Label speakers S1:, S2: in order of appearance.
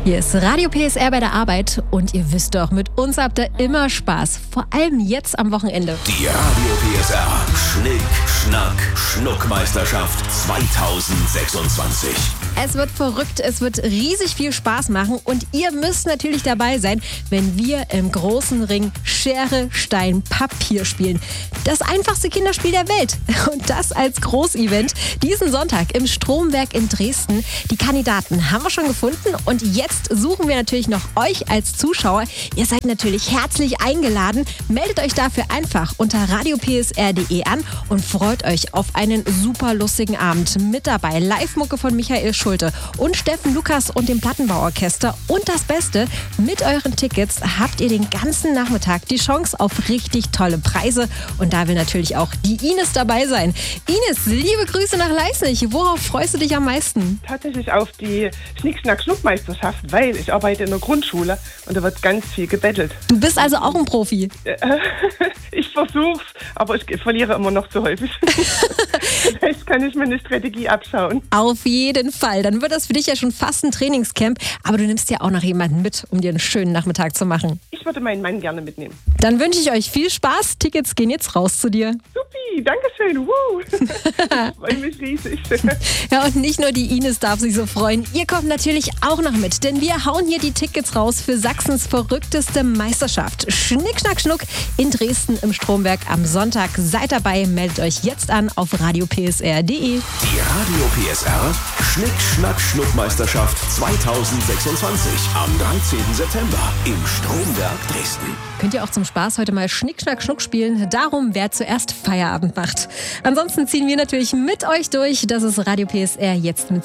S1: Hier ist Radio PSR bei der Arbeit und ihr wisst doch, mit uns habt ihr immer Spaß. Vor allem jetzt am Wochenende.
S2: Die Radio PSR Schnick, Schnack, Schnuckmeisterschaft 2026.
S1: Es wird verrückt, es wird riesig viel Spaß machen und ihr müsst natürlich dabei sein, wenn wir im großen Ring Schere, Stein, Papier spielen. Das einfachste Kinderspiel der Welt. Und das als Großevent diesen Sonntag im Stromwerk in Dresden. Die Kandidaten haben wir schon gefunden und jetzt suchen wir natürlich noch euch als Zuschauer. Ihr seid natürlich herzlich eingeladen. Meldet euch dafür einfach unter radiopsr.de an und freut euch auf einen super lustigen Abend. Mit dabei Live-Mucke von Michael Schulte und Steffen Lukas und dem Plattenbauorchester. Und das Beste, mit euren Tickets habt ihr den ganzen Nachmittag die Chance auf richtig tolle Preise. Und da will natürlich auch die Ines dabei sein. Ines, liebe Grüße nach Leisnig. Worauf freust du dich am meisten?
S3: Tatsächlich auf die Schnick-Schnack-Schnuck-Meisterschaft, weil ich arbeite in der Grundschule und da wird ganz viel gebettelt.
S1: Du bist also auch ein Profi.
S3: Ich versuch's, aber ich verliere immer noch zu häufig. Vielleicht kann ich mir eine Strategie abschauen.
S1: Auf jeden Fall. Dann wird das für dich ja schon fast ein Trainingscamp. Aber du nimmst ja auch noch jemanden mit, um dir einen schönen Nachmittag zu machen.
S3: Ich würde meinen Mann gerne mitnehmen.
S1: Dann wünsche ich euch viel Spaß. Tickets gehen jetzt raus zu dir.
S3: Supi, dankeschön. Ich freue mich riesig.
S1: Ja, und nicht nur die Ines darf sich so freuen. Ihr kommt natürlich auch noch mit, denn wir hauen hier die Tickets raus für Sachsens verrückteste Meisterschaft. Schnick, Schnack, Schnuck in Dresden im Stromwerk am Sonntag. Seid dabei, meldet euch jetzt an auf radiopsr.de.
S2: Die Radio PSR Schnick, Schnack, Schnuckmeisterschaft 2026 am 13. September im Stromwerk Dresden.
S1: Könnt ihr auch zum Spaß heute mal Schnick, Schnack, Schnuck spielen. Darum, wer zuerst Feierabend macht. Ansonsten ziehen wir natürlich mit euch durch. Das ist Radio PSR jetzt mit